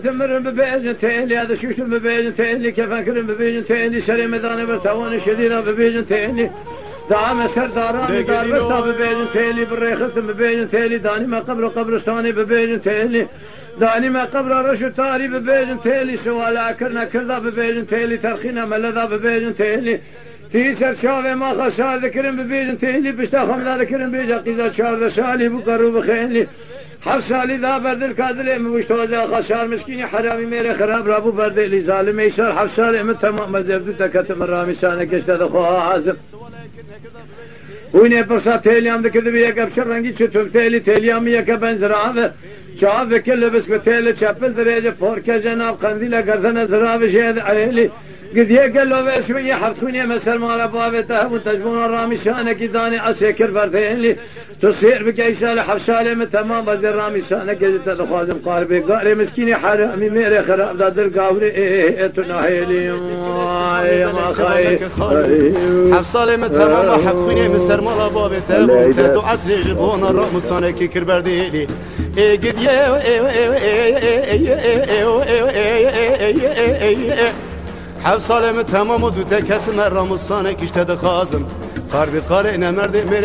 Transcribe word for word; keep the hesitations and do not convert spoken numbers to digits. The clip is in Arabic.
تمرن ببيجن تيلي هذا شوشن ببيجن تيلي كيف أكرم ببيجن تيلي شري ميدان برتوان شديدة ببيجن تيلي دعم سرداران دار بستا ببيجن تيلي بالريخص ببيجن تيلي داني ما قبر قبرستاني ببيجن تيلي داني ما قبر رشو تاري ببيجن تيلي سوالا كرنا كردا ببيجن تيلي ترخينا ملذا ببيجن تيلي تيسر شافي ما خسار ذكرن ببيجن تيلي بشتا خمدا ذكرن بيجا قيزا شار سالي بقرو بخيلي حف سالی دا بردل کادله موشتوزا خسار مسکینی حرامی میره خراب رابو بردلی ظالم ایشار حف سالی من تمام مزبدو تکت مرامی سانه کشته دخواه حازم وینه پرسا تیلیام دکده بیه کبشر رنگی چطور تیلی تیلیامی یکه بنزرابه چاوه کل بس به تیل چپل دریجه پورکه جناب قندیل گردن زرابه شهد عیلی قد يقلوا بس شوية حفتوني مثل ما لبابته وتجبون الرامي شانك داني عسكر فرثين لي تصير بك شالة حفشالة من تمام بدل رامي شانك قد تدخوازم قاربي قاري مسكيني حرامي ميري خراب داد القاوري ايه تناهيلي يا ما خاي حفصالة من تمام حفتوني مثل ما لبابته وتدو عسري جبون الرامي شانك كربردي لي ايه قد يه حفصالة من تمام ودو تكت مرة مصانك اشتد خازم قاربي قارئنا مرد